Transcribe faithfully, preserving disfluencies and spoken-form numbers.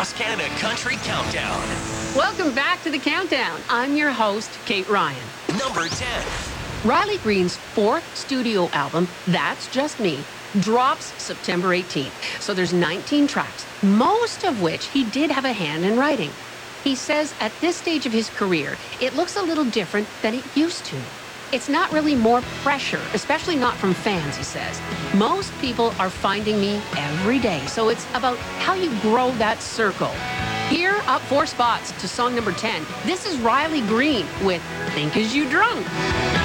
Across Canada Country Countdown. Welcome back to the Countdown. I'm your host, Kate Ryan. Number ten. Riley Green's fourth studio album, That's Just Me, drops September eighteenth. So there's nineteen tracks, most of which he did have a hand in writing. He says at this stage of his career, it looks a little different than it used to. It's not really more pressure, especially not from fans, he says. Most people are finding me every day, so it's about how you grow that circle. Here, up four spots to song number ten, this is Riley Green with Think Is You Drunk.